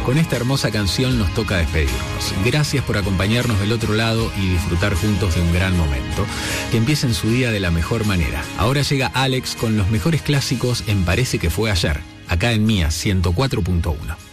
Con esta hermosa canción nos toca despedirnos. Gracias por acompañarnos del otro lado y disfrutar juntos de un gran momento. Que empiecen su día de la mejor manera. Ahora llega Alex con los mejores clásicos en Parece que fue ayer, acá en Mía 104.1.